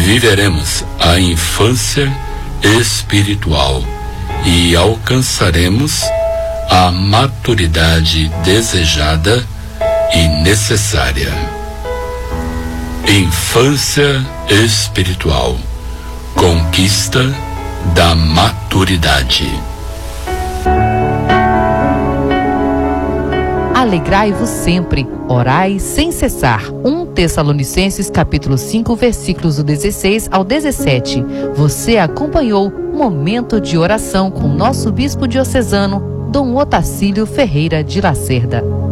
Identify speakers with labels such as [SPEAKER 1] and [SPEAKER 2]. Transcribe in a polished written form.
[SPEAKER 1] viveremos a infância espiritual e alcançaremos a maturidade desejada e necessária. Infância espiritual, conquista da maturidade.
[SPEAKER 2] Alegrai-vos sempre, orai sem cessar. 1 Tessalonicenses capítulo 5, versículos do 16 ao 17. Você acompanhou Momento de Oração com nosso bispo diocesano, Dom Otacílio Ferreira de Lacerda.